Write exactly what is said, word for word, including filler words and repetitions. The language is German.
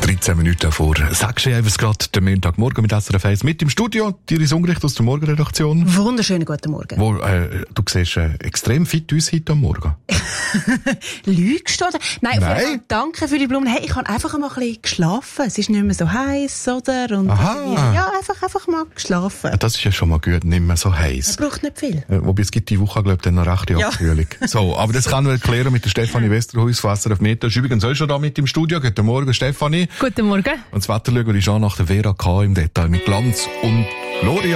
dreizehn Minuten vor sechs Uhr, was gerade der Montagmorgen mit S R F eins. Mit im Studio, Iris Ungericht aus der Morgenredaktion. Wunderschönen guten Morgen. Wo, äh, du siehst äh, extrem fit aus heute am Morgen. Lügst du? Oder? Nein, Nein. Auf jeden Fall, danke für die Blumen. Hey, ich habe einfach mal ein bisschen geschlafen. Es ist nicht mehr so heiß, oder? Und Aha. Ja, einfach, einfach mal geschlafen. Das ist ja schon mal gut, nicht mehr so heiß. Man braucht nicht viel. Äh, wobei es gibt die Woche, glaube ich, dann noch rechte Ja. Abkühlung. So, aber das kann wir erklären mit der Stefanie Westerhuis von S R F Meteo. Ist übrigens auch schon da mit im Studio. Guten Morgen, Stefanie. Guten Morgen. Und das Wetter schauen wir uns an nach der Vera K. im Detail mit Glanz und Gloria.